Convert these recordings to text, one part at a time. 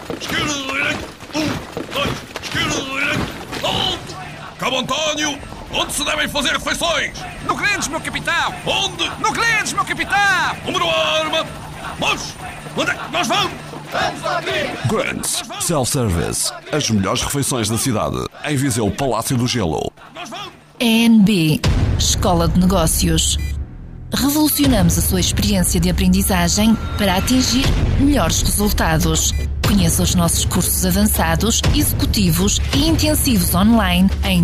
Esquerda, direita. 1, 2, esquerda, direita. Alto! Cabo António, onde se devem fazer refeições? No Grandes, meu capitão! Onde? No Grandes, meu capitão! Número arma! Vamos! Onde é que nós vamos? Vamos aqui! Grants Self-Service. As melhores refeições da cidade. Em Viseu, Palácio do Gelo. Nós vamos! ENB Escola de Negócios. Revolucionamos a sua experiência de aprendizagem para atingir melhores resultados. Conheça os nossos cursos avançados, executivos e intensivos online em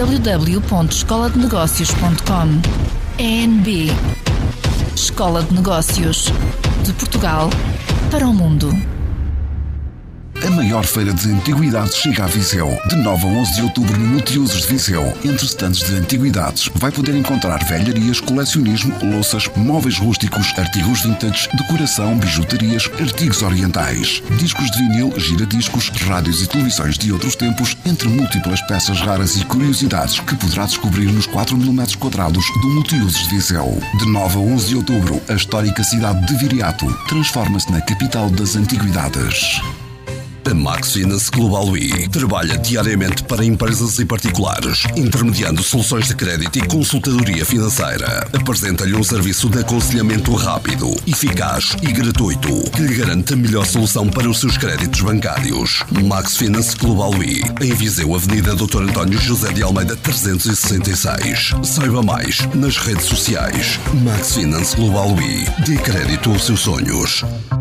www.escoladenegócios.com. ENB Escola de Negócios. De Portugal para o mundo. A maior feira de antiguidades chega a Viseu. De 9 a 11 de outubro no Multiusos de Viseu. Entre stands de antiguidades, vai poder encontrar velharias, colecionismo, louças, móveis rústicos, artigos vintage, decoração, bijuterias, artigos orientais, discos de vinil, giradiscos, rádios e televisões de outros tempos, entre múltiplas peças raras e curiosidades que poderá descobrir nos 4.000 m² do Multiusos de Viseu. De 9 a 11 de outubro, a histórica cidade de Viriato transforma-se na capital das antiguidades. A Max Finance Global I trabalha diariamente para empresas e particulares, intermediando soluções de crédito e consultadoria financeira. Apresenta-lhe um serviço de aconselhamento rápido, eficaz e gratuito, que lhe garante a melhor solução para os seus créditos bancários. Max Finance Global I, em Viseu, Avenida Dr. António José de Almeida 366. Saiba mais nas redes sociais. Max Finance Global I. Dê crédito aos seus sonhos.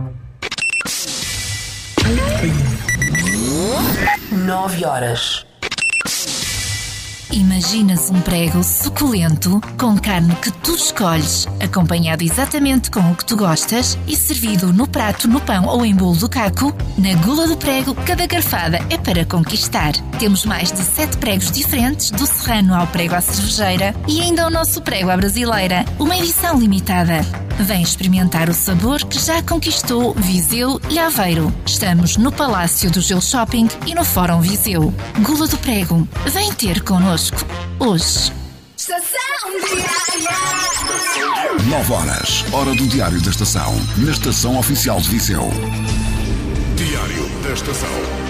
9 horas. Imaginas um prego suculento com carne que tu escolhes, acompanhado exatamente com o que tu gostas e servido no prato, no pão ou em bolo do caco? Na Gula do Prego, cada garfada é para conquistar. Temos mais de 7 pregos diferentes, do serrano ao prego à cervejeira e ainda o nosso prego à brasileira, uma edição limitada. Vem experimentar o sabor que já conquistou Viseu e Aveiro. Estamos no Palácio do Gelo Shopping e no Fórum Viseu. Gula do Prego, vem ter connosco hoje. Estação Diária. 9 horas, hora do Diário da Estação, na Estação Oficial de Viseu. Diário da Estação.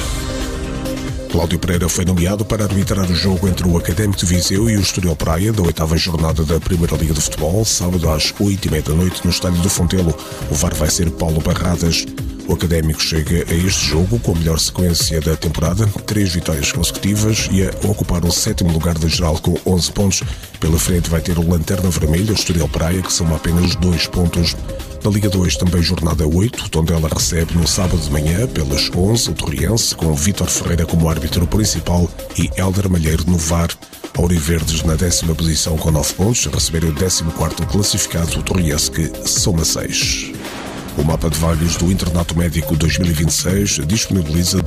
Cláudio Pereira foi nomeado para arbitrar o jogo entre o Académico de Viseu e o Estoril Praia da 8ª jornada da Primeira Liga de Futebol, sábado às 20h30 no Estádio do Fontelo. O VAR vai ser Paulo Barradas. O Académico chega a este jogo com a melhor sequência da temporada, 3 vitórias consecutivas e a ocupar o 7º lugar da geral com 11 pontos. Pela frente vai ter o Lanterna Vermelha, o Estoril Praia, que soma apenas 2 pontos. Na Liga 2, também jornada 8, Tondela recebe no sábado de manhã, pelas 11, o Torriense, com Vítor Ferreira como árbitro principal e Hélder Malheiro no VAR. Auriverdes na 10ª posição com 9 pontos, a receber o 14º classificado, o Torriense, que soma 6. O mapa de vagas do Internato Médico 2026 disponibiliza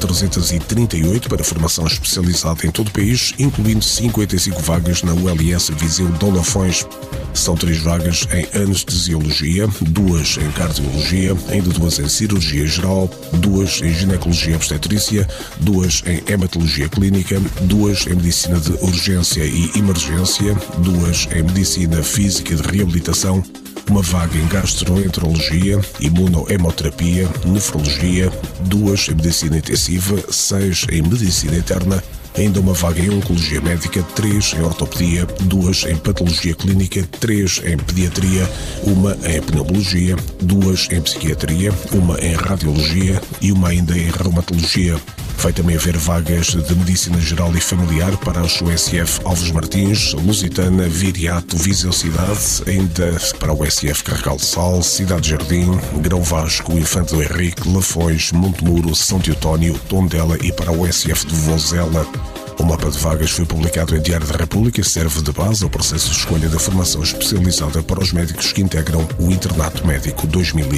2.338 para formação especializada em todo o país, incluindo 55 vagas na ULS Viseu Dom Lafões. São 3 vagas em anestesiologia, 2 em cardiologia, ainda 2 em cirurgia geral, 2 em ginecologia obstetrícia, 2 em hematologia clínica, 2 em medicina de urgência e emergência, 2 em medicina física e de reabilitação, uma vaga em gastroenterologia, imunohemoterapia, nefrologia, 2 em medicina intensiva, 6 em medicina interna, ainda uma vaga em oncologia médica, 3 em ortopedia, 2 em patologia clínica, 3 em pediatria, 1 em pneumologia, 2 em psiquiatria, 1 em radiologia e 1 ainda em reumatologia. Vai também haver vagas de Medicina Geral e Familiar para os USF Alves Martins, Lusitana, Viriato, Viseu Cidade, ainda para o USF Carregal de Sal, Cidade Jardim, Grão Vasco, Infante do Henrique, Lafões, Montemuro, São Teotónio, Tondela e para o USF de Vozela. O mapa de vagas foi publicado em Diário da República e serve de base ao processo de escolha da formação especializada para os médicos que integram o Internato Médico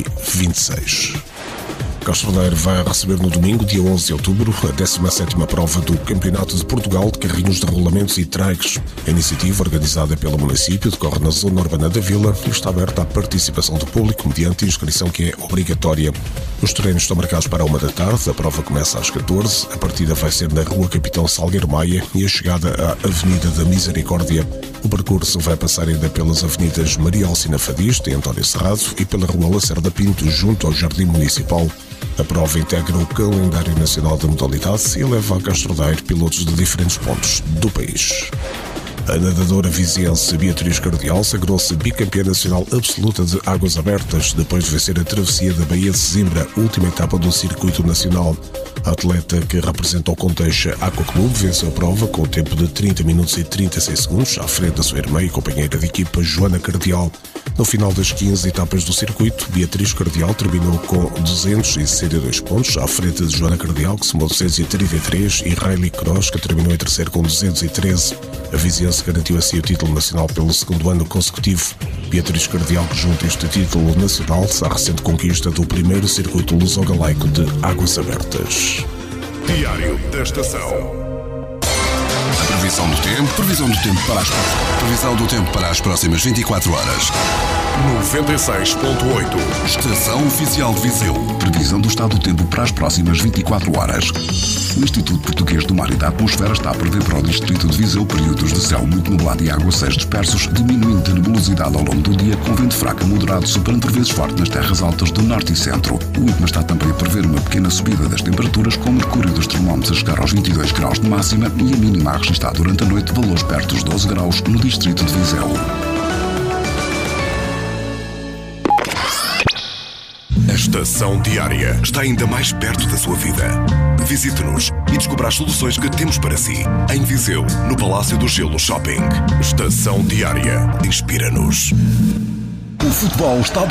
2026. Castro Daire vai receber no domingo, dia 11 de outubro, a 17ª prova do Campeonato de Portugal de Carrinhos de Rolamentos e Trikes. A iniciativa, organizada pelo município, decorre na zona urbana da Vila e está aberta à participação do público mediante inscrição que é obrigatória. Os treinos estão marcados para 1 da tarde, a prova começa às 14, a partida vai ser na Rua Capitão Salgueiro Maia e a chegada à Avenida da Misericórdia. O percurso vai passar ainda pelas avenidas Maria Alcina Fadista e António Serrado e pela Rua Lacerda Pinto, junto ao Jardim Municipal. A prova integra o calendário nacional da modalidade e leva a Castrodaire pilotos de diferentes pontos do país. A nadadora viziense Beatriz Cardial sagrou-se bicampeã nacional absoluta de águas abertas depois de vencer a travessia da Baía de Sesimbra, última etapa do circuito nacional. A atleta, que representa o Conteixa Aquaclube, venceu a prova com o tempo de 30 minutos e 36 segundos, à frente da sua irmã e companheira de equipa Joana Cardial. No final das 15 etapas do circuito, Beatriz Cardial terminou com 262 pontos, à frente de Joana Cardial, que somou 233, e Riley Cross, que terminou em terceiro com 213. A viziense garantiu assim o título nacional pelo segundo ano consecutivo. Beatriz Cardial, que junta este título nacional à recente conquista do primeiro circuito luso-galaico de águas abertas. Diário da Estação. Previsão do tempo para as próximas 24 horas. 96.8. Estação Oficial de Viseu. Previsão do estado do tempo para as próximas 24 horas. O Instituto Português do Mar e da Atmosfera está a prever para o distrito de Viseu períodos de céu muito nublado e aguaceiros dispersos, diminuindo a nebulosidade ao longo do dia, com vento fraco a moderado, soprando por vezes forte nas terras altas do norte e centro. O IPMA está também a prever uma pequena subida das temperaturas, com o mercúrio dos termómetros a chegar aos 22 graus de máxima e a mínima a registrar durante a noite valores perto dos 12 graus no distrito de Viseu. A Estação Diária está ainda mais perto da sua vida. Visite-nos e descubra as soluções que temos para si em Viseu, no Palácio do Gelo Shopping. Estação Diária. Inspira-nos. O futebol está